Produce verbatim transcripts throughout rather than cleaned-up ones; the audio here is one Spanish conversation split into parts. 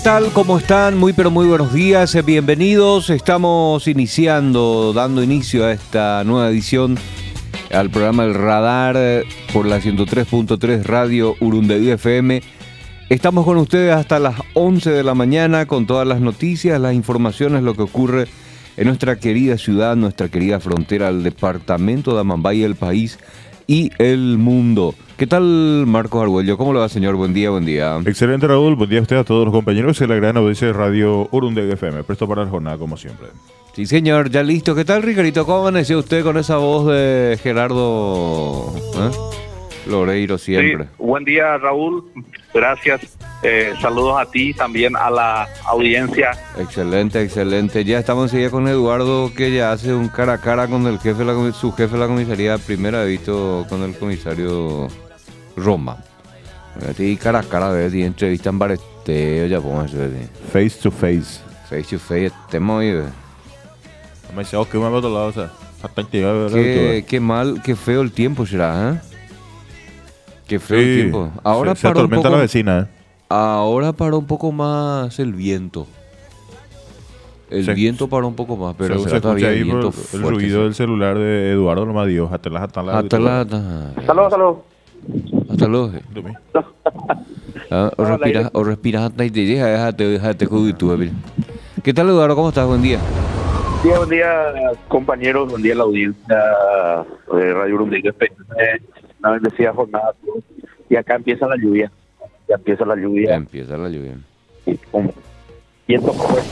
¿Qué tal? ¿Cómo están? Muy pero muy buenos días, eh, bienvenidos. Estamos iniciando, dando inicio a esta nueva edición al programa El Radar eh, por la ciento tres punto tres Radio Urundeví F M. Estamos con ustedes hasta las once de la mañana con todas las noticias, las informaciones, lo que ocurre en nuestra querida ciudad, nuestra querida frontera, el departamento de Amambay, el país y el mundo. ¿Qué tal, Marcos Argüello? ¿Cómo le va, señor? Buen día, buen día. Excelente, Raúl. Buen día a usted, a todos los compañeros y a la gran audiencia de Radio Urundeví F M. Presto para la jornada, como siempre. Sí, señor, ya listo. ¿Qué tal, Ricardito? ¿Cómo amaneció usted con esa voz de Gerardo ¿eh? Loreiro siempre? Sí, buen día, Raúl. Gracias. Eh, saludos a ti, también a la audiencia. Excelente, excelente. Ya estamos enseguida con Eduardo, que ya hace un cara a cara con el jefe, de la, su jefe de la comisaría. Primera visto con el comisario Roma. Y cara a cara, ¿ves? Y entrevista en bareteo, ya podemos ver. Face to face. Face to face, estemos ahí, ¿ves? Me dice, oh, que me va a otro lado, o sea, Qué, qué mal, qué feo el tiempo será, ¿eh? Qué feo sí, el tiempo. Ahora se, se paró un atormenta poco, la vecina, ¿eh? Ahora paró un poco más el viento. El se, viento paró un poco más, pero se, será se todavía ahí el viento el fuerte, ruido sí. del celular de Eduardo nomás Dios. Hasta las hasta las Hasta la... Hasta luego, hasta luego. Hasta luego. Ah, o respiras, o respiras hasta y te llega, déjate, déjate con tu bebé. ¿Qué tal, Eduardo? ¿Cómo estás? Buen día. Buen día, buen día, compañeros. Buen día a la audiencia de Radio Urundeví F M. Una bendecida jornada. Y acá empieza la lluvia. Ya empieza la lluvia. Ya empieza la lluvia. Y con viento fuerte.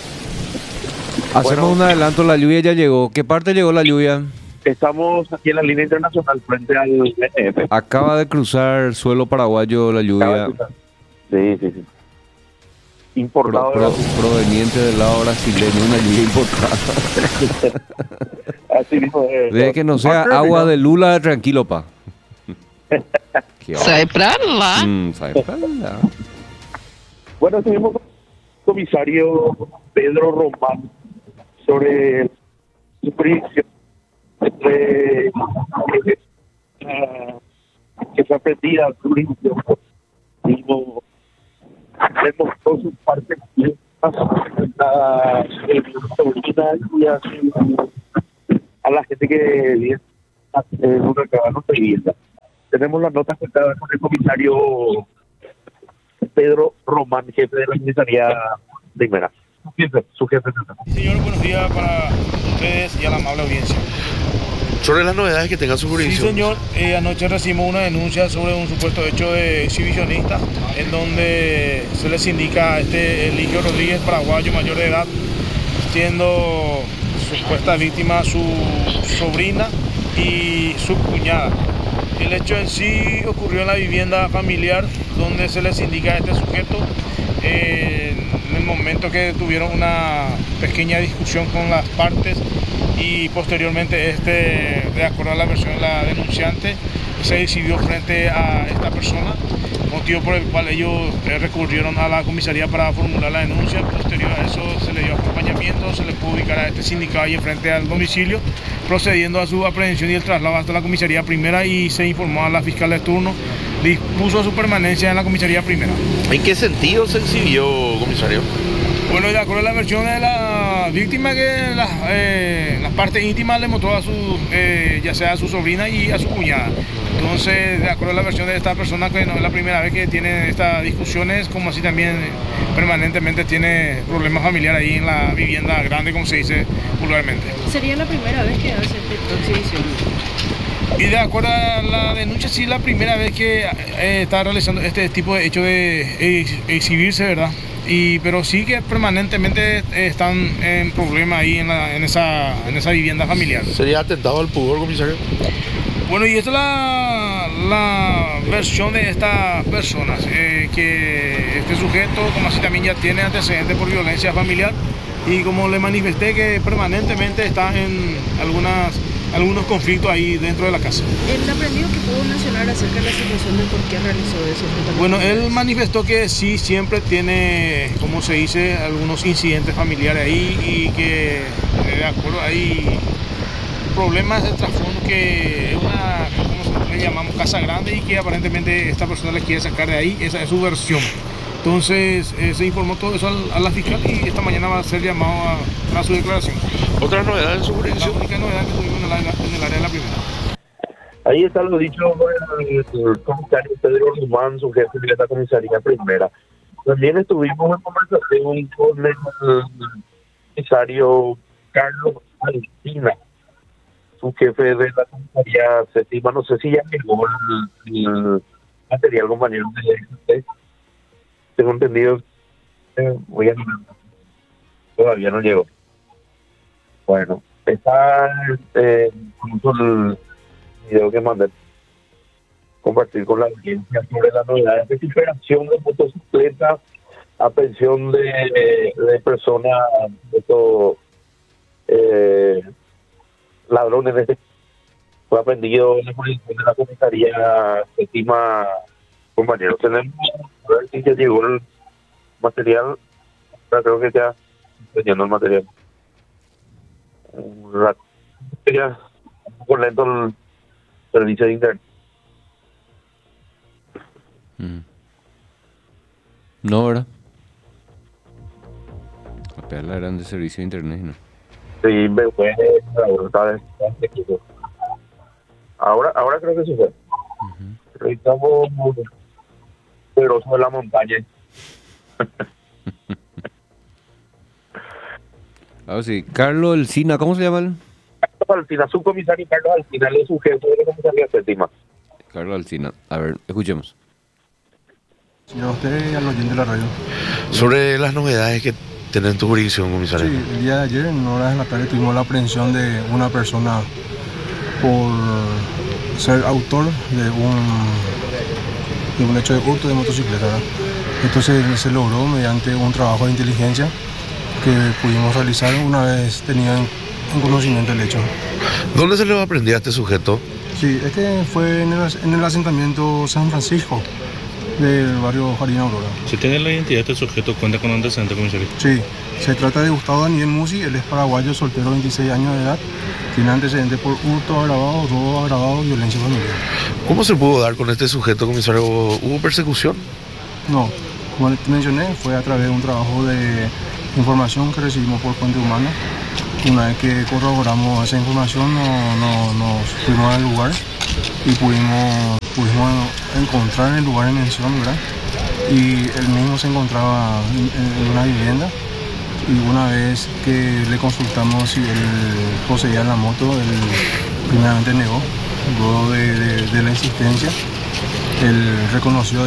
Hacemos Bueno, un adelanto, la lluvia ya llegó. ¿Qué parte llegó la lluvia? Estamos aquí en la línea internacional frente al B N F. Acaba de cruzar suelo paraguayo la lluvia. Sí, sí, sí. Importado. Pro, pro, proveniente del lado brasileño, una lluvia importada. Así mismo es. De que no sea agua de Lula, tranquilo, pa. Sai pra lá. Mm, sai pra lá. Bueno, tuvimos comisario Pedro Román sobre su predicción de uh, que fue aprendida al principio. Digo, demostró su parte a sobrina y a, su, a la gente que vive en una cabana de vivienda. Tenemos las notas contadas con el comisario Pedro Román, jefe de la comisaría de Imera. Su jefe, su jefe. Señor, buenos días para ustedes y a la amable audiencia. Sobre las novedades que tenga su jurisdicción. Sí, señor. Eh, anoche recibimos una denuncia sobre un supuesto hecho de exhibicionista, en donde se les indica a este Eligio Rodríguez, paraguayo mayor de edad, siendo supuesta víctima su sobrina y su cuñada. El hecho en sí ocurrió en la vivienda familiar, donde se les indica a este sujeto eh, en el momento que tuvieron una pequeña discusión con las partes, y posteriormente este, de acuerdo a la versión de la denunciante, se exhibió frente a esta persona, motivo por el cual ellos eh, recurrieron a la comisaría para formular la denuncia. Posterior a eso se le dio acompañamiento, se le pudo ubicar a este sindicado ahí frente al domicilio, procediendo a su aprehensión y el traslado hasta la comisaría primera, y se informó a la fiscal de turno, dispuso su permanencia en la comisaría primera. ¿En qué sentido se exhibió, comisario? Bueno, de acuerdo a la versión de la víctima, que las eh, la partes íntimas le mostró a su, eh, ya sea a su sobrina y a su cuñada. Entonces, de acuerdo a la versión de esta persona, que no es la primera vez que tiene estas discusiones, como así también permanentemente tiene problemas familiares ahí en la vivienda grande, como se dice vulgarmente. Sería la primera vez que hace esta exhibición. Y de acuerdo a la denuncia, sí, la primera vez que eh, está realizando este tipo de hecho de ex exhibirse, ¿verdad? Y, pero sí que permanentemente están en problemas ahí en, la, en, esa, en esa vivienda familiar. ¿Sería atentado al pudor, comisario? Bueno, y esta es la, la versión de estas personas, eh, que este sujeto, como así también ya tiene antecedentes por violencia familiar, y como le manifesté, que permanentemente está en algunas algunos conflictos ahí dentro de la casa. ¿El aprendido que pudo mencionar acerca de la situación de por qué realizó eso? Bueno, él manifestó que sí, siempre tiene, como se dice, algunos incidentes familiares ahí, y que de acuerdo hay problemas de trasfondo, que es una, como le llamamos, casa grande, y que aparentemente esta persona le quiere sacar de ahí. Esa es su versión. Entonces eh, se informó todo eso al, a la fiscal y esta mañana va a ser llamado a, a su declaración. ¿Otras novedades en su La jurisdicción? única novedad que tuvimos en el, área- en el área de la primera. Ahí está lo dicho por el, el comisario Pedro Román, su jefe de la comisaría primera. También estuvimos en conversación con el comisario Carlos Alcina, su jefe de la comisaría séptima. No sé si ya llegó el, el material, compañero de usted. Tengo entendido, eh, voy a mirar. Todavía no llegó. Bueno, está eh, incluso el video que mandé compartir con la audiencia sobre las novedades de recuperación de motocicletas, aprehensión de, de personas, de estos eh, ladrones. De este, fue aprendido en la jurisdicción de la comisaría séptima, compañeros. Tenemos, a ver si ya llegó el material, pero creo que ya enseñando el material. Un rato. Ya, un poco lento el servicio de internet. Mm. No, ¿verdad? La perla grande servicio de internet, ¿no? Sí, me fue ahora, ahora, ahora creo que se fue. Uh-huh. Estamos poderosos de la montaña. Ah, sí. Carlos Alcina, ¿cómo se llama él? Carlos Alcina, subcomisario Carlos Alcina, él es su jefe de la comisaría séptima. Carlos Alcina. A ver, escuchemos. Señor, usted y al oyente de la radio. Sobre las novedades que tiene en tu jurisdicción, comisario. Sí, el día de ayer, en horas de la tarde, tuvimos la aprehensión de una persona por ser autor de un, de un hecho de hurto de motocicleta, ¿verdad? Entonces se logró mediante un trabajo de inteligencia que pudimos realizar una vez tenido en, en conocimiento el hecho. ¿Dónde se le aprendió a este sujeto? Sí, este fue en el, en el asentamiento San Francisco del barrio Jardín Aurora. ¿Se tiene la identidad de este sujeto? ¿Cuenta con antecedentes, comisario? Sí, se trata de Gustavo Daniel Musi, él es paraguayo, soltero, veintiséis años de edad, tiene antecedentes por hurto agravado, robo agravado, violencia familiar. ¿Cómo se pudo dar con este sujeto, comisario? ¿Hubo persecución? No, como mencioné, fue a través de un trabajo de información que recibimos por fuente humana. Una vez que corroboramos esa información, no, no, nos fuimos al lugar y pudimos, pudimos encontrar en el lugar en mención, ¿verdad? Y él mismo se encontraba en, en una vivienda, y una vez que le consultamos si él poseía la moto, él primeramente negó. Luego de, de, de la insistencia, él reconoció el,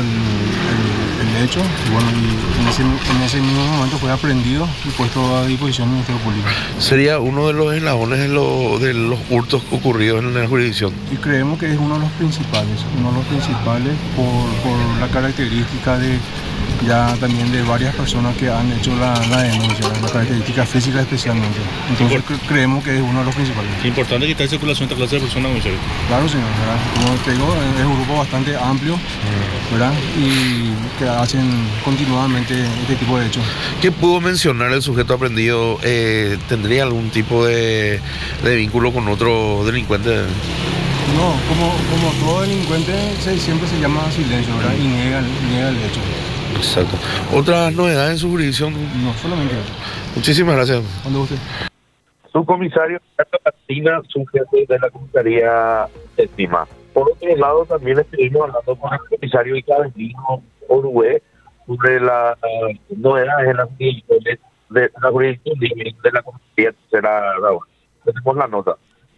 el, el hecho, y bueno, y en ese, en ese mismo momento fue aprehendido y puesto a disposición del Ministerio Público. Sería uno de los eslabones de, lo, de los hurtos ocurridos en la jurisdicción. Y creemos que es uno de los principales, uno de los principales por, por la característica de ya también de varias personas que han hecho la, la denuncia, la característica física especialmente. Entonces cre- creemos que es uno de los principales. Es importante quitar circulación de esta clase de personas, comisario. Claro, señor, ¿verdad? Como te digo, es un grupo bastante amplio, ¿verdad? Y que hacen continuadamente este tipo de hechos. ¿Qué pudo mencionar el sujeto aprendido? Eh, ¿Tendría algún tipo de, de vínculo con otro delincuente? No, como, como todo delincuente se, siempre se llama silencio, ¿verdad? Y niega, niega el hecho. Exacto. ¿Otras novedades en su jurisdicción? No, solamente eso. Muchísimas gracias. Cuando usted. Subcomisario Carlos Alcina, su jefe de la comisaría séptima. Por otro lado, también estuvimos hablando con el comisario Icabelino Orué sobre las novedades en la jurisdicción de, de la jurisdicción de, de la comisaría tercera Raúl. Tenemos la nota.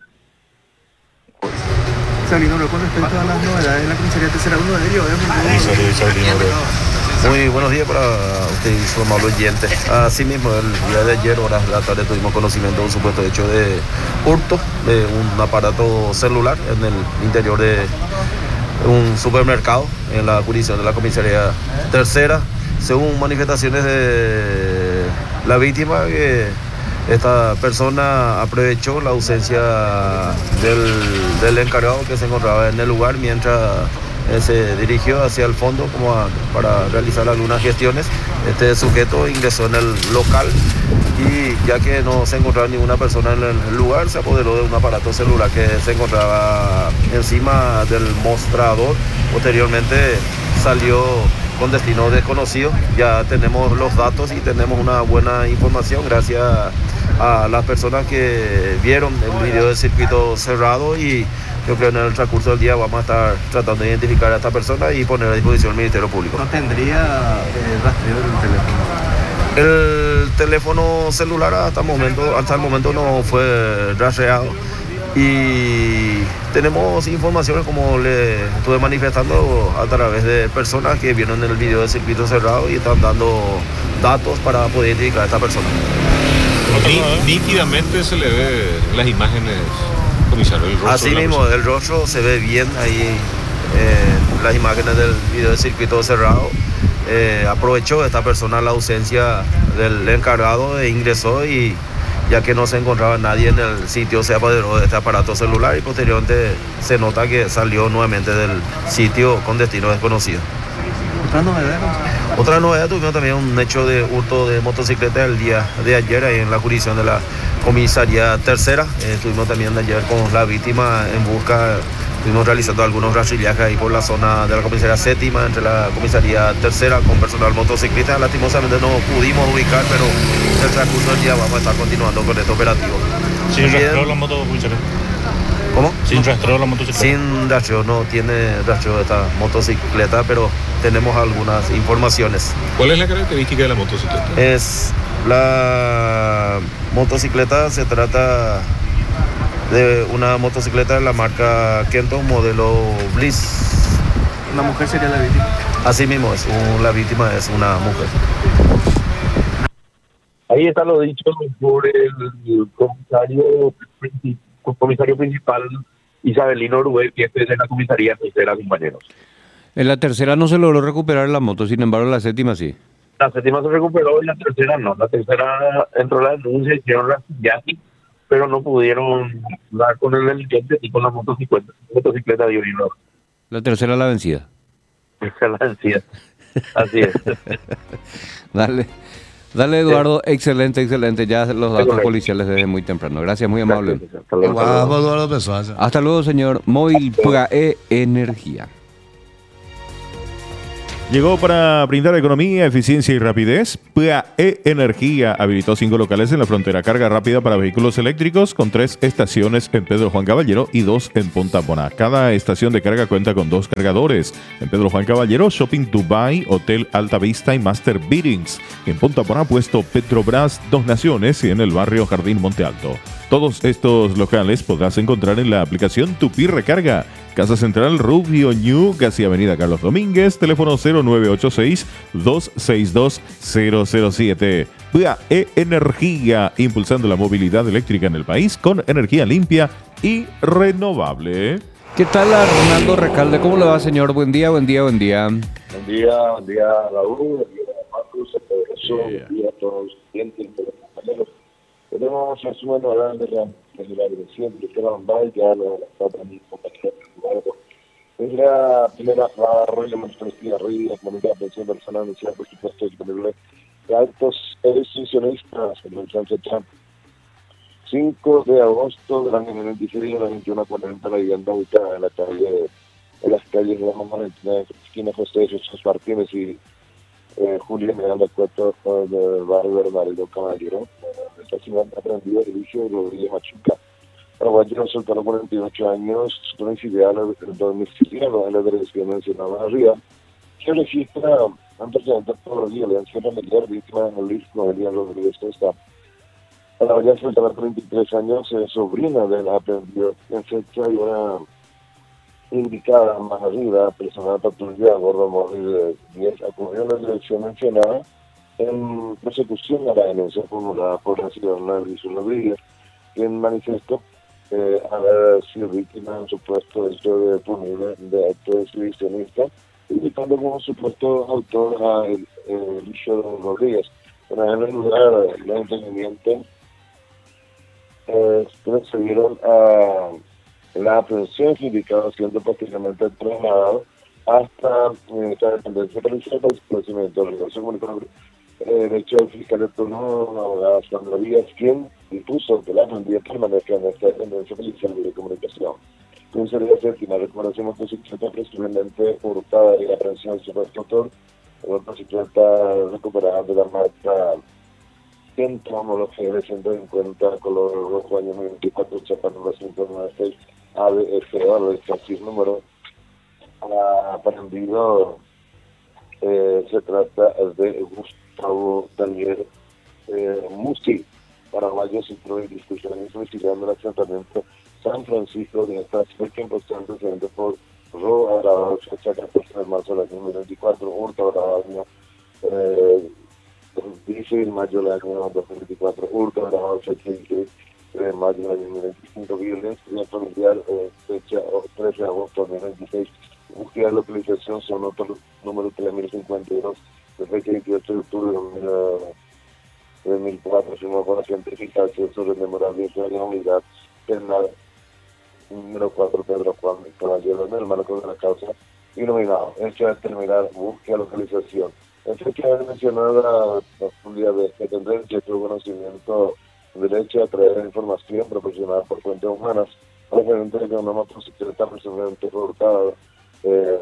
Sabino, con respecto a las novedades de la comisaría tercera, uno de ellos es Muy buenos días para usted y su amable oyente. Así mismo, el día de ayer, horas de la tarde, tuvimos conocimiento de un supuesto hecho de hurto de un aparato celular en el interior de un supermercado en la jurisdicción de la comisaría tercera. Según manifestaciones de la víctima, que esta persona aprovechó la ausencia del, del encargado que se encontraba en el lugar mientras se dirigió hacia el fondo como a, para realizar algunas gestiones. Este sujeto ingresó en el local y ya que no se encontraba ninguna persona en el lugar, se apoderó de un aparato celular que se encontraba encima del mostrador. Posteriormente salió con destino desconocido. Ya tenemos los datos y tenemos una buena información gracias a las personas que vieron el video del circuito cerrado, y yo creo que en el transcurso del día vamos a estar tratando de identificar a esta persona y poner a disposición del Ministerio Público. ¿No tendría eh, rastreo del teléfono? El teléfono celular hasta el momento, hasta el momento no fue rastreado, y tenemos informaciones, como le estuve manifestando, a través de personas que vieron el video del circuito cerrado y están dando datos para poder identificar a esta persona. Nítidamente se le ve en las imágenes, comisario, el rostro. Así mismo, el rostro se ve bien ahí en las imágenes del video del circuito cerrado. Eh, aprovechó esta persona la ausencia del encargado e ingresó, y ya que no se encontraba nadie en el sitio, se apoderó de este aparato celular y posteriormente se nota que salió nuevamente del sitio con destino desconocido. ¿Otra novedad? Otra novedad, tuvimos también un hecho de hurto de motocicleta el día de ayer ahí en la jurisdicción de la comisaría tercera. Eh, estuvimos también ayer con la víctima en busca, estuvimos realizando algunos rastrillajes ahí por la zona de la comisaría séptima, entre la comisaría tercera, con personal motociclista. Lastimosamente no pudimos ubicar, pero en el transcurso del día vamos a estar continuando con este operativo. ¿Sin rastreo la moto, comisario? ¿Cómo? ¿Sin rastreo la motocicleta? Sin rastreo, no tiene rastreo de esta motocicleta, pero tenemos algunas informaciones. ¿Cuál es la característica de la motocicleta? Es la motocicleta, se trata de una motocicleta de la marca Kento, modelo Bliss. ¿La mujer sería la víctima? Así mismo, es un, la víctima es una mujer. Ahí está lo dicho por el comisario, comisario principal Isabelino Orué, que es de la comisaría tercera, compañeros. En la tercera no se logró recuperar la moto, sin embargo en la séptima sí. La séptima se recuperó y la tercera no. La tercera entró la denuncia, hicieron la yaqui, pero no pudieron dar con el delincuente y con la motocicleta, motocicleta de Uribe. La tercera la vencida. Esa es la vencida. Así es. Dale. Dale, Eduardo, sí. excelente, excelente. Ya los datos Correcto. policiales desde muy temprano. Gracias, muy amable. Gracias. Hasta luego. Hasta luego. Hasta luego, señor. Móvil P A E Energía. Llegó para brindar economía, eficiencia y rapidez. P A E Energía habilitó cinco locales en la frontera. Carga rápida para vehículos eléctricos, con tres estaciones en Pedro Juan Caballero y dos en Punta Boná. Cada estación de carga cuenta con dos cargadores. En Pedro Juan Caballero, Shopping Dubai, Hotel Alta Vista y Master Biddings. En Punta Boná, puesto Petrobras Dos Naciones, y en el barrio Jardín Monte Alto. Todos estos locales podrás encontrar en la aplicación Tupi Recarga. Casa Central Rubio Ñu, casi Avenida Carlos Domínguez, teléfono cero nueve ocho seis, dos seis dos, cero cero siete. P A E Energía, impulsando la movilidad eléctrica en el país con energía limpia y renovable. ¿Qué tal, Ronaldo Recalde? ¿Cómo le va, señor? Buen día, buen día, buen día. Buen día, buen día, Raúl, buen día, Marcos, buen día a todos los clientes y los compañeros. Tenemos a su mano grande de siempre, que era un baile, ya lo trata mi compañero. Es la primera arroyo de arriba, comunidad de pensión personal inicial, por supuesto, disponible de altos extensionistas en el Sánchez Champ. cinco de agosto del año veintiséis a las veintiuno cuarenta, la vivienda ubicada en la calle, en las calles de la Mamá, en esquina José Jesús Martínez y eh, Julio Miranda Cueto del barrio Bernardino Caballero. Esta ciudad ha aprendido el vicio de Rodríguez Machuca. Paraguayo soltero cuarenta y ocho años, domiciliado domiciliado en la dirección mencionada arriba, que registra antecedentes por violencia familiar, víctima de Luis Noelia Rodríguez Costa. Paraguayo soltero treinta y tres años, eh, sobrina de la aprendió en fecha y una indicada más arriba, personal patrulla Gordo Móvil de diez, acudió a la dirección mencionada en persecución a la denuncia formulada por la ciudadana Luis Rodríguez, quien manifestó Eh, haber sido víctima en supuesto hecho de punible de acto exhibicionista, indicando como supuesto autor a el, el Lucho Rodríguez. Una vez en el lugar de entendimiento, eh, procedieron a la aprehensión indicada, siendo posteriormente trasladado hasta eh, esta dependencia policial para el esclarecimiento de la relación comunicada. El hecho del fiscal de turno, la abogada Sandra Díaz, quien dispuso que la aprendiz permanezca en esta dependencia policial de comunicación. Comisaría Séptima, recomendación motocicleta presumiblemente hurtada y la aprehensión del supuesto autor La motocicleta recuperada de la marca Kenton, homología de ciento cincuenta, color rojo, año veinticuatro, chapa número ciento noventa y seis, A B F O, el chasis número. Aprendido, eh, se trata de Gustavo Daniel eh, Musi, paraguayo, sin prueba y discusiones, investigando el asentamiento San Francisco de esta fecha importante, antecedente por robo agravado, fecha catorce de marzo del año veinticuatro, hurto agravado año eh, dieciséis de mayo del año dos mil veinticuatro, hurto agravado fecha dieciséis de mayo del año veinticinco, violencia familiar, eh, fecha trece de agosto del dos mil veintiséis, búsqueda de localización, son otro número tres mil cincuenta y dos, de fecha veintiocho de octubre de dos mil cuatro, firmó con la científica sobre el memorable de la unidad penal número cuatro, Pedro Juan Caballero, en el marco de la causa iluminado. Hecho de terminar, búsqueda localización. En fecha de mencionar la posibilidad de que tendrá cierto conocimiento derecho a traer información proporcionada por fuentes humanas, referente a que una motocicleta presumiblemente fue hurtada, eh,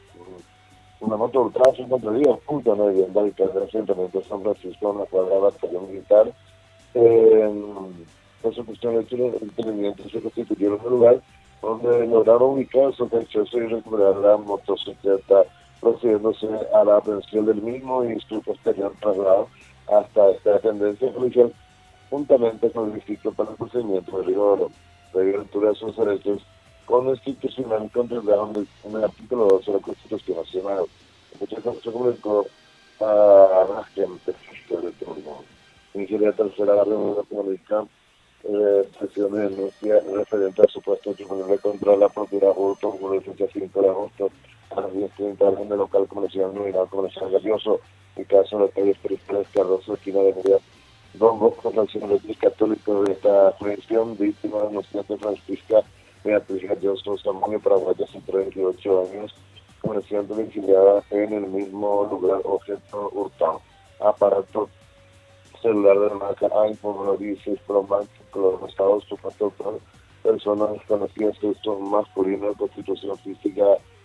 una moto hurtada se encontraría junto a una vivienda ubicada en el asentamiento de San Francisco, en la cuadra batallón militar. Eh, por su cuestión de hecho, los entendimientos se constituyeron en el lugar donde lograron ubicar sospechoso y recuperar la motocicleta, procediéndose a la aprehensión del mismo y su posterior traslado hasta esta dependencia policial, juntamente con el distrito para el procedimiento de rigor de violencia de sus derechos constitucional contemplado en el artículo doce de la Constitución Nacional. Muchas gracias, se comunicó a la gente de turno. Ingeniería tercera reunión comunica eh, sesión de denuncia referente al supuesto tribunal contra la propiedad hurto por el fecha cinco de agosto a las diez treinta en el local comercial nominado comercial Galloso, en caso de las calles periféricas Cardoso, esquina de Media, Don Bosco, Francisco Católico de esta jurisdicción, víctima denunciante Francisca Beatriz Galloso, Samuel, paraguaya, ciento veintiocho años, comerciante domiciliada en el mismo lugar, objeto hurtado, aparato celular de la marca iPhone dieciséis Pro Max, color rosado, supuesto por personas desconocidas que son masculino, constitución física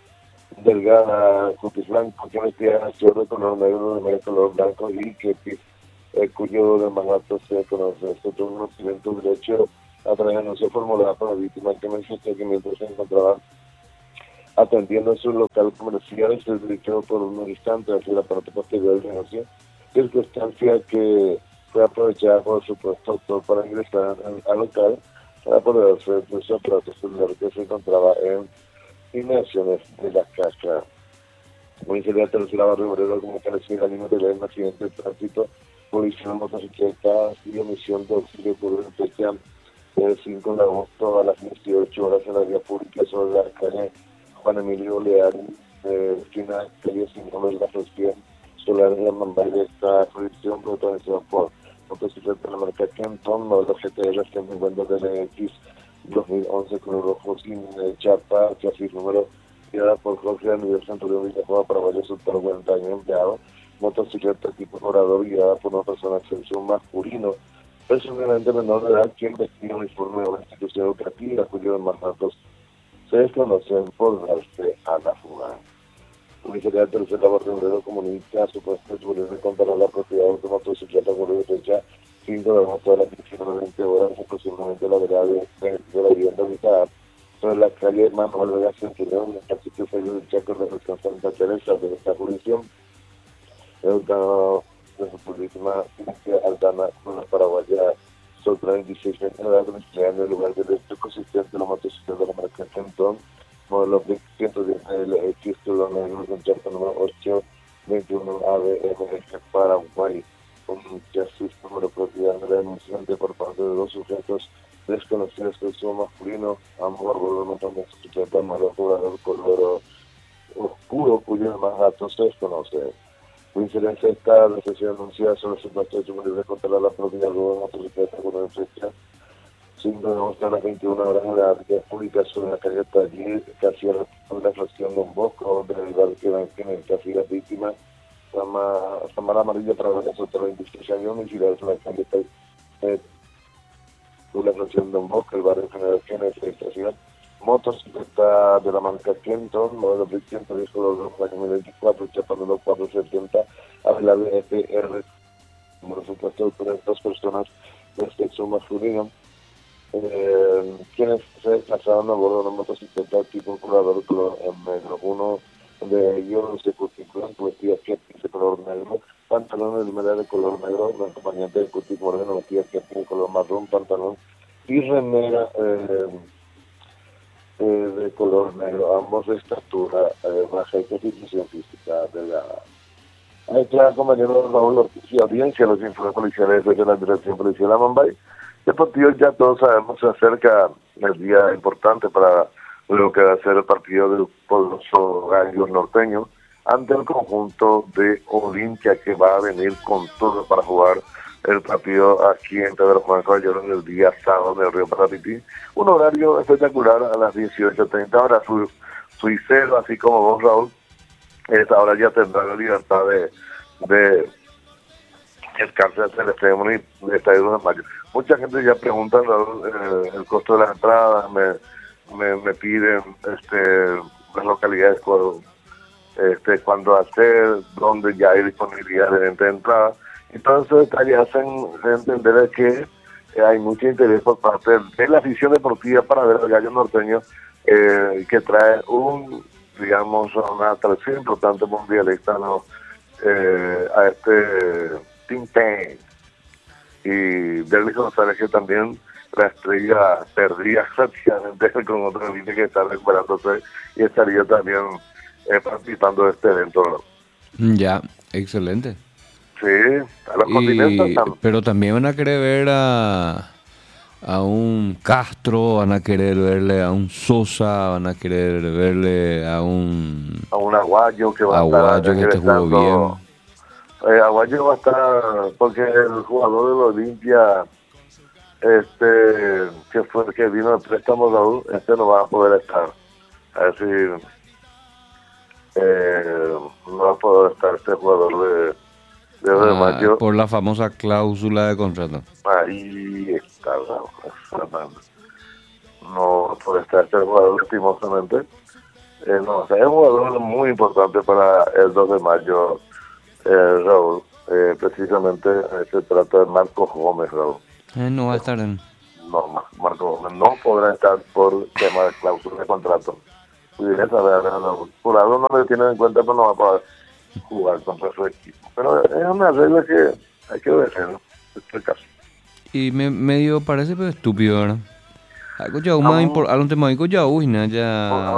delgada, cutis blanco, que vestía de color negro, de medio color blanco y que eh, cuyo de mandato se conoce. Este tuvo un conocimiento derecho a través de anuncio formulada por la víctima que manifestó que mientras se encontraba atendiendo en su local comercial se dirigió por un instante hacia el aparato posterior del negocio, circunstancia que fue aprovechada por el supuesto autor para ingresar al, al local para poder hacer de su aparato celular que se encontraba en inmersiones de la caja. Muy sería tercera barrio obrero como parecía la línea de ley en accidente de tránsito, policía de motocicletas y omisión de auxilio por el fecha el cinco de agosto a las dieciocho horas en la vía pública sobre la calle Juan Emilio Leal, eh, esquina calle cinco de la Fresquía, solar de la Mambay de esta jurisdicción protagonizada por motocicleta de la marca Kenton, modelo G T R ciento cincuenta D L X dos mil once con el rojo sin eh, chapa, chasis número guiada por Jorge Aníbal Centurión Villajuana, paraguayo, soltero, cuarenta años, empleado, motocicleta tipo orador guiada por una persona de sexo masculino, presumiblemente menor de edad, quien vestía uniforme de una institución educativa, cuyos mandatos se desconocen por darse a la fuga. La Comisaría de Tercera Barrio Obrero comunica supuesto de contra la propiedad de motocicleta por de fecha cinco de agosto de las diecinueve veinte horas, aproximadamente la vereda de, de, de la vivienda ubicada sobre la calle Manuel Vega Centurión, en el municipio Fello del Chaco, de región Santa Teresa, de esta jurisdicción. El ganado de su purísima Aldana con la paraguaya Sotra veintiséis metros de edad, en el lugar del hecho consistente de la motocicleta de la marca Kenton, modelo ciento diez L X, color negro, con chapa número ocho veintiuno A B M G Paraguay, con un chasis número propiedad de la denunciante por parte de dos sujetos desconocidos que son masculino, ambos a bordo de una motocicleta malo jugador color oscuro, cuyo más datos se desconoce. Coincidencia esta la sesión anunciada sobre el supuesto hecho libre contra la propiedad de una motocicleta con una fecha cinco de agosto a las veintiuna horas en la vía pública sobre la calle Taller, casi a la fracción Don Bosco, donde el lugar que va en el casi la víctima, Samara Amarilla, trabaja hasta veintiséis años, y la calle Taller, la fracción Don Bosco, el barrio General Kennedy de esta ciudad, motocicleta de la marca Kenton, modelo de ciento diez color rojo, año dos mil veinticuatro, chapa de los cuatrocientos setenta, available F R, por supuesto, para dos personas de sexo masculino, eh, quienes se desplazaron a bordo de una motocicleta tipo curador color en negro. Uno de ellos se curticulan, vestía kepi de color negro, pantalones de media de color negro, un acompañante de cutis moreno, vestía kepi de color marrón, pantalón y remera eh, eh, de color negro, ambos de estatura eh, baja y constitución física delgada. Ahí está, compañero Raúl Ortiz y audiencia, los informes policiales de la Dirección Policial de Amambay. Deportivo, ya todos sabemos, se acerca el día importante para lo que va a ser el partido del poderoso Gallo Norteño ante el conjunto de Olimpia, que va a venir con todo para jugar el partido aquí en Pedro Juan Caballero el día sábado en el Río Parapití. Un horario espectacular a las dieciocho treinta horas. Su, Suicero, así como vos, Raúl, esta hora ya tendrá la libertad de, de el cárcel del Estadio de Estadio de Mayo. Mucha gente ya pregunta, Raúl, eh, el costo de las entradas, me, me, me piden este, las localidades cuando, este, cuándo hacer, dónde ya hay disponibilidad de venta de entradas. Y todos esos detalles hacen entender que hay mucho interés por parte de la afición deportiva para ver al Gallo Norteño, eh, que trae un, digamos, una atracción importante mundialista, ¿no? eh, a este Team Pain. Y Derlis González, que también la estrella perdía prácticamente con otra línea que está recuperándose y estaría también eh, participando de este evento, ¿no? Ya, excelente. Sí, a los y, continentes también. Pero también van a querer ver a, a un Castro, van a querer verle a un Sosa, van a querer verle a un... A un Aguayo que va Aguayo a estar que te jugó bien. Eh, Aguayo va a estar, porque el jugador de la Olimpia, este, que fue el que vino de préstamo, Raúl, este no va a poder estar. Es decir, eh, no va a poder estar este jugador de... Ah, Mayo. Por la famosa cláusula de contrato. Ahí está, Fernando. No puede estar este jugador, lastimosamente. Eh, no, o sea, es un jugador muy importante para el dos de mayo, eh, Raúl. Eh, precisamente eh, se trata de Marcos Gómez, Raúl. Eh, no va a estar en... No, Marcos Gómez no podrá estar por tema de cláusula de contrato. Pudiera saber, Raúl. Por algo no le tienen en cuenta, pero no va a poder jugar contra su equipo. Pero es una regla que hay que obedecer, ¿no? Este caso. Y me medio parece pero estúpido, ¿verdad? Algo ya más importante, algo tema ya uy, no, ya.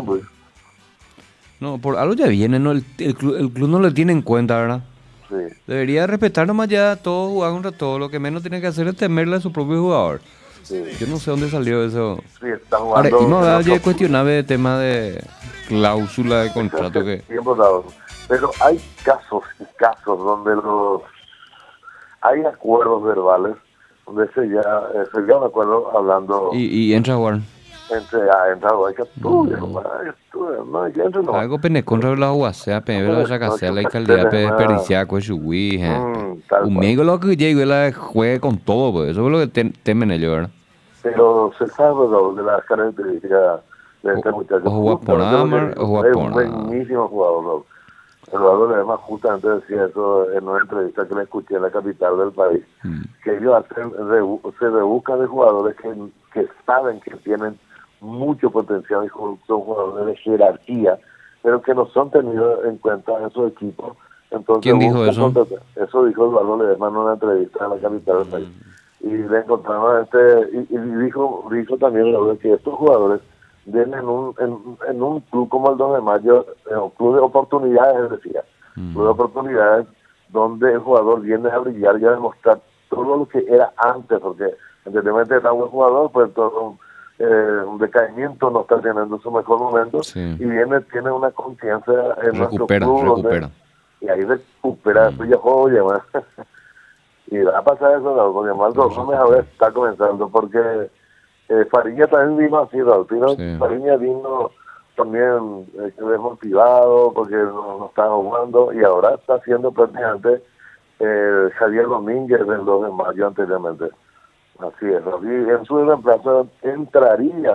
No, por algo ya viene, no, el, el, club, el club no le tiene en cuenta, ¿verdad? Sí. Debería respetar nomás ya todo, jugar contra todo. Lo que menos tiene que hacer es temerle a su propio jugador. Sí. Yo no sé dónde salió eso. Sí, está jugando. Ahora, y no había ya cuestionable el tema de cláusula de contrato que. Tiempo dado. Pero hay casos y casos donde los hay acuerdos verbales donde se ya eh, se llega a un acuerdo hablando y, y entra a jugar entre ah, entra a jugar que tú no ya entra no algo pene contra la U A C A pero la saca la alcaldía desperdiciar con su Wii un mego lo que llega la juegue con todo pues eso es lo que temen ellos, ¿verdad? Pero se sabe lo de las características de este muchacho. O juega por Amar o juega por Amar. Es un buenísimo jugador, ¿no? El jugador además justamente decía eso en una entrevista que le escuché en la capital del país, mm. que ellos hacen, se rebuscan de jugadores que, que saben que tienen mucho potencial y son jugadores de jerarquía, pero que no son tenidos en cuenta en esos equipos. Entonces, ¿quién dijo eso? Eso dijo Eduardo Ledesma en una entrevista en la capital del país. Mm. Y le encontraron este, y, y dijo, dijo también que estos jugadores vienen en un, en, en un club como el dos de mayo, un club de oportunidades, decía, mm. club de oportunidades donde el jugador viene a brillar y a demostrar todo lo que era antes, porque evidentemente era un buen jugador, pues todo eh, un decaimiento, no está teniendo su mejor momento, sí. Y viene, tiene una confianza en recupera, nuestro club, recupera. Donde, y ahí recupera, mm. joya, y va a pasar eso, ¿no? Porque Marcos Gómez ahora está comenzando, porque Eh, Fariña también vino así, Raúl. Sí. Fariña vino también eh, desmotivado porque no, no estaba jugando y ahora está haciendo prácticamente eh, Javier Domínguez del dos de mayo anteriormente. Así es, y en su reemplazo entraría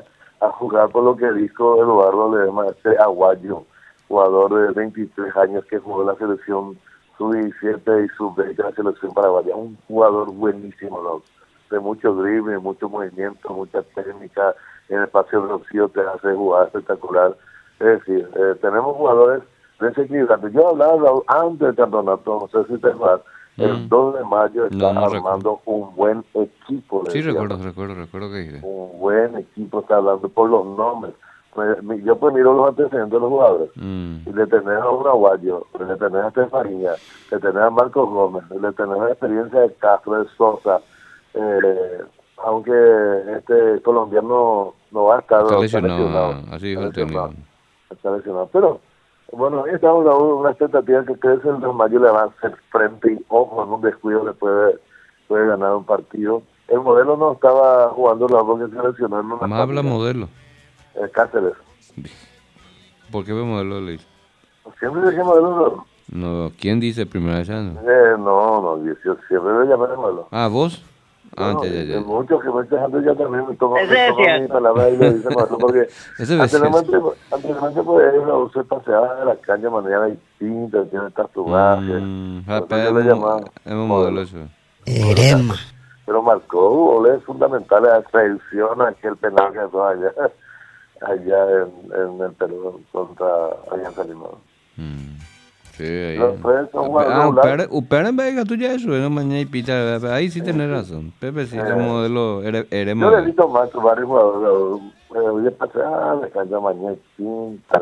a jugar por lo que dijo Eduardo Ledesma, este aguayo, jugador de veintitrés años que jugó en la selección sub diecisiete y sub veinte de la selección paraguaya. Un jugador buenísimo, ¿no? De mucho drible, mucho movimiento, mucha técnica, en el espacio reducido te hace jugar espectacular. Es decir, eh, tenemos jugadores desequilibrantes. Yo hablaba antes del campeonato, no sé si te acuerdas, mm. el dos de mayo está no, no armando recuerdo. un buen equipo. Sí, recuerdo, recuerdo, recuerdo que dije. Un buen equipo, está hablando por los nombres. Yo pues miro los antecedentes de los jugadores mm. y le tenés a un Aguayo, le tenés a Estefanía, le tenés a Marcos Gómez, le tenés la experiencia de Castro, de Sosa, eh, aunque este colombiano no va a estar está lesionado, así dijo el técnico. Está lesionado, pero bueno, ahí estamos dando una expectativa que crece el dos mayo le va a hacer frente y ojo, en un descuido le puede, puede ganar un partido. El modelo no estaba jugando la porque se lesionó en una más habla modelo. Eh, Cáceres. ¿Por qué ve modelo le dice? Siempre dije modelo. No, ¿quién dice primera chance? Eh, no, no, yo siempre le llamé modelo. Ah, ¿vos? No, ah, ya, ya, ya. Muchos que mucha gente ya también me tomó mi palabra y le dice modelo porque anteriormente, anteriormente pues uno se paseaba de la calle de manera distinta, tiene tatuajes. Mm, es un modelo eso. Erema. Pero marcó goles fundamentales a traición a aquel penal que fue allá, allá en, en el Perú contra Alianza Lima. Mm. Sí, ahí. Pues, ah, Upera en Vega, tú ya eso, no mañana y pita, ahí sí tenés razón. Pepe sí, eh, el modelo Erema. Yo le he visto más a varios jugadores, voy a pasar, me cansa mañana y pinta.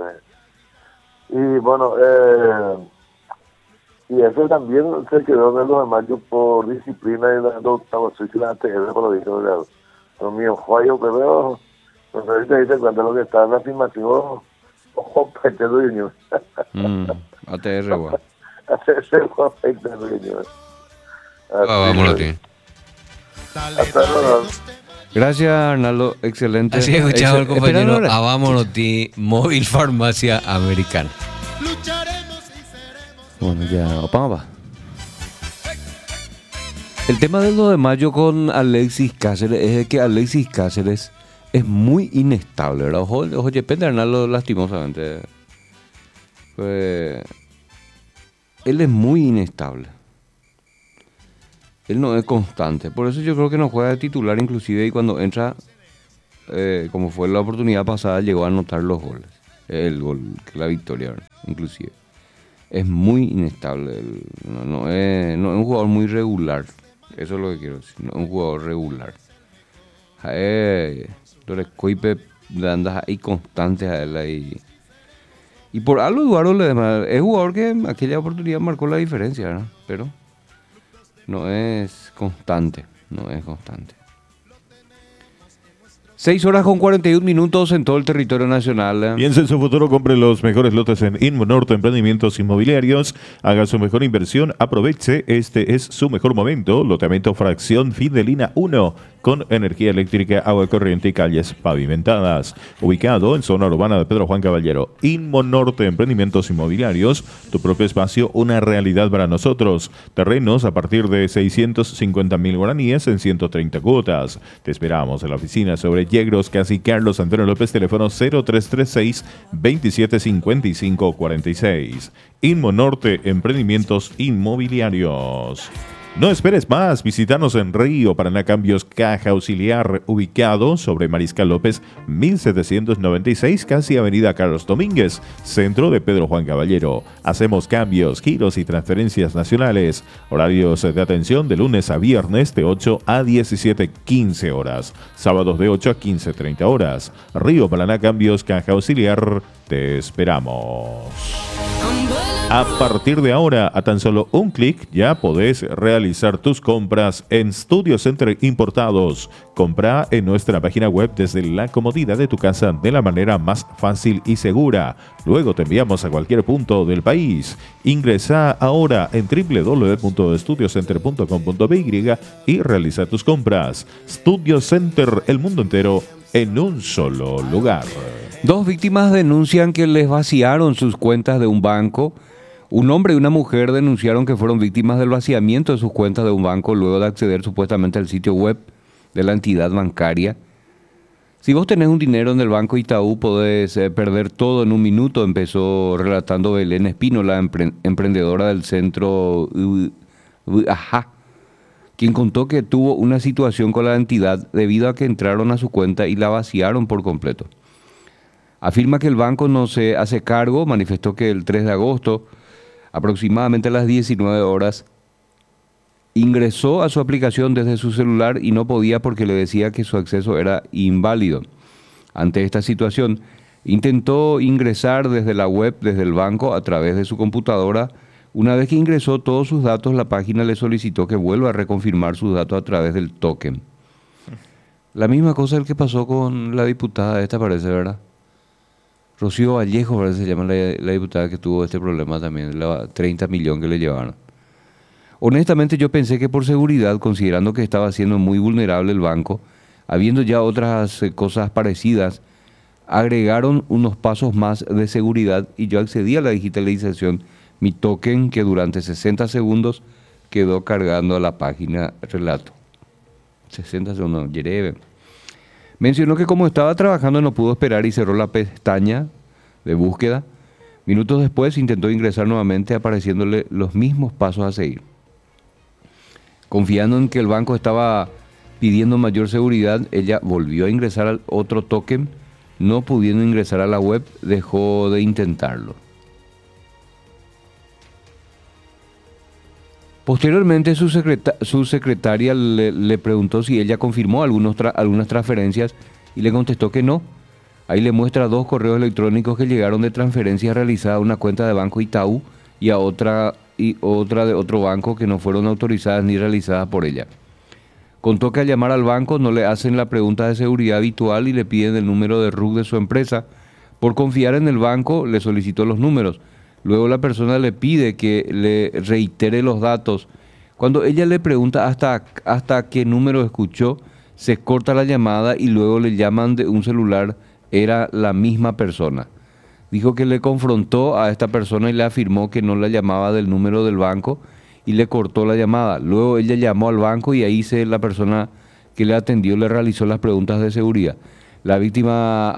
Y bueno, eh... y eso también se quedó en los demás por disciplina y dando octavos y la T V por lo dicho lo mío fallo que veo pues ahorita dice cuando lo que está en la afirmación ojo pete dueño A T R guau A T R guau pete dueño vámonos tío hasta luego. Gracias Arnaldo, excelente. Así he escuchado el compañero a vámonos tío Móvil Farmacia Americana. Bueno, ya, vamos va. El tema del dos de mayo con Alexis Cáceres es que Alexis Cáceres es muy inestable, ¿verdad? Ojo, ojo, depende de Arnaldo lastimosamente. Pues, él es muy inestable. Él no es constante. Por eso yo creo que no juega de titular inclusive y cuando entra, eh, como fue la oportunidad pasada, llegó a anotar los goles. El gol, la victoria, ¿verdad? Inclusive. Es muy inestable, no, no, es, no es un jugador muy regular, eso es lo que quiero decir, no es un jugador regular. Eh, Entonces, Coipe le andas ahí constantes a él ahí. Y por algo Eduardo Ledesma es jugador que en aquella oportunidad marcó la diferencia, ¿verdad? Pero no es constante, no es constante. seis horas con cuarenta y un minutos en todo el territorio nacional. Piensa en su futuro, compre los mejores lotes en Inmonorte Emprendimientos Inmobiliarios. Haga su mejor inversión, aproveche, este es su mejor momento. Loteamiento Fracción Fidelina uno, con energía eléctrica, agua corriente y calles pavimentadas. Ubicado en zona urbana de Pedro Juan Caballero. Inmonorte Emprendimientos Inmobiliarios, tu propio espacio, una realidad para nosotros. Terrenos a partir de seiscientos cincuenta mil guaraníes en ciento treinta cuotas. Te esperamos en la oficina sobre Yegros, casi Carlos Antonio López, teléfono cero tres tres seis, veintisiete cincuenta y cinco cuarenta y seis. Inmonorte Emprendimientos Inmobiliarios. No esperes más, visítanos en Río Paraná Cambios Caja Auxiliar, ubicado sobre Mariscal López mil setecientos noventa y seis, casi Avenida Carlos Domínguez, centro de Pedro Juan Caballero. Hacemos cambios, giros y transferencias nacionales. Horarios de atención de lunes a viernes de ocho a diecisiete quince horas, sábados de ocho a quince treinta horas. Río Paraná Cambios Caja Auxiliar, te esperamos. A partir de ahora, a tan solo un clic, ya podés realizar tus compras en Studio Center Importados. Compra en nuestra página web desde la comodidad de tu casa de la manera más fácil y segura. Luego te enviamos a cualquier punto del país. Ingresa ahora en doble u doble u doble u punto studio center punto com punto b y y realiza tus compras. Studio Center, el mundo entero en un solo lugar. Dos víctimas denuncian que les vaciaron sus cuentas de un banco. Un hombre y una mujer denunciaron que fueron víctimas del vaciamiento de sus cuentas de un banco luego de acceder supuestamente al sitio web de la entidad bancaria. Si vos tenés un dinero en el Banco Itaú, podés eh, perder todo en un minuto, empezó relatando Belén Espino, la empre- emprendedora del centro U- U- Ajá, quien contó que tuvo una situación con la entidad debido a que entraron a su cuenta y la vaciaron por completo. Afirma que el banco no se hace cargo, manifestó que el tres de agosto, aproximadamente a las diecinueve horas, ingresó a su aplicación desde su celular y no podía porque le decía que su acceso era inválido. Ante esta situación, intentó ingresar desde la web, desde el banco, a través de su computadora. Una vez que ingresó todos sus datos, la página le solicitó que vuelva a reconfirmar sus datos a través del token. La misma cosa que pasó con la diputada esta, parece, ¿verdad? Rocío Vallejo, parece que se llama la, la diputada que tuvo este problema también, la treinta millones que le llevaron. Honestamente yo pensé que por seguridad, considerando que estaba siendo muy vulnerable el banco, habiendo ya otras eh, cosas parecidas, agregaron unos pasos más de seguridad y yo accedí a la digitalización, mi token que durante sesenta segundos quedó cargando a la página relato. sesenta segundos, yerebe. Mencionó que como estaba trabajando no pudo esperar y cerró la pestaña de búsqueda. Minutos después intentó ingresar nuevamente apareciéndole los mismos pasos a seguir. Confiando en que el banco estaba pidiendo mayor seguridad, ella volvió a ingresar al otro token, no pudiendo ingresar a la web, dejó de intentarlo. Posteriormente su, secreta- su secretaria le, le preguntó si ella confirmó algunos tra- algunas transferencias y le contestó que no. Ahí le muestra dos correos electrónicos que llegaron de transferencias realizadas a una cuenta de Banco Itaú y a otra y otra de otro banco que no fueron autorizadas ni realizadas por ella. Contó que al llamar al banco no le hacen la pregunta de seguridad habitual y le piden el número de R U C de su empresa. Por confiar en el banco le solicitó los números. Luego la persona le pide que le reitere los datos. Cuando ella le pregunta hasta, hasta qué número escuchó, se corta la llamada y luego le llaman de un celular. Era la misma persona. Dijo que le confrontó a esta persona y le afirmó que no la llamaba del número del banco y le cortó la llamada. Luego ella llamó al banco y ahí se, la persona que le atendió le realizó las preguntas de seguridad. La víctima